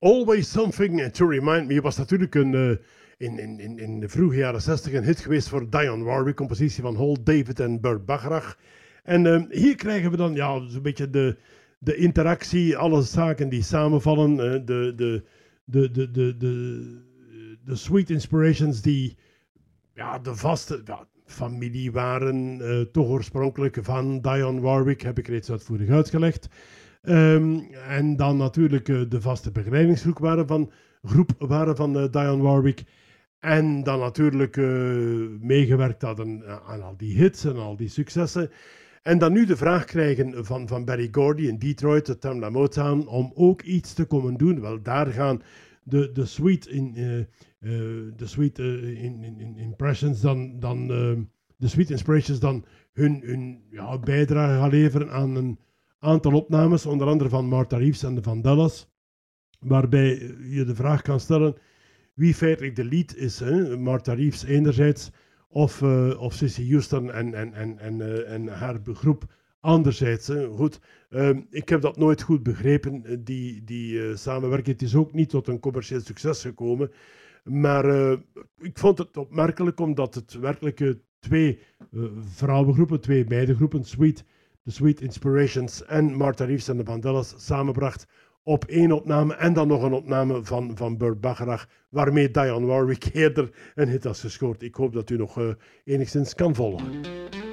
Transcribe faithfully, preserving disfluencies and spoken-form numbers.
Always Something to Remind Me was natuurlijk een, uh, in, in, in, in de vroege jaren zestig een hit geweest voor Dionne Warwick, compositie van Hall David en Burt Bacharach. En uh, hier krijgen we dan ja, zo'n beetje de, de interactie, alle zaken die samenvallen, uh, de, de, de, de, de, de, de sweet inspirations die ja, de vaste ja, familie waren, uh, toch oorspronkelijk van Dionne Warwick, heb ik reeds uitvoerig uitgelegd. Um, en dan natuurlijk uh, de vaste begeleidingsgroep waren van, groep waren van uh, Dionne Warwick. En dan natuurlijk uh, meegewerkt hadden aan al die hits en al die successen. En dan nu de vraag krijgen van, van Berry Gordy in Detroit, de Tamla Motown, om ook iets te komen doen. Wel, daar gaan de, de sweet, in, uh, uh, de sweet uh, in, in, in impressions dan, dan uh, de sweet inspirations dan hun, hun ja, bijdrage gaan leveren aan een aantal opnames, onder andere van Martha Reeves en de Vandellas, waarbij je de vraag kan stellen wie feitelijk de lead is. Hè? Martha Reeves enerzijds, of, uh, of Cissy Houston en, en, en, en, uh, en haar groep anderzijds. Hè? Goed, uh, ik heb dat nooit goed begrepen, die, die uh, samenwerking. Het is ook niet tot een commercieel succes gekomen, maar uh, ik vond het opmerkelijk omdat het werkelijk uh, twee uh, vrouwengroepen, twee meidengroepen, Sweet, de Sweet Inspirations en Martha Reeves en de Vandellas samenbracht op één opname en dan nog een opname van, van Burt Bacharach, waarmee Dionne Warwick eerder een hit had gescoord. Ik hoop dat u nog uh, enigszins kan volgen.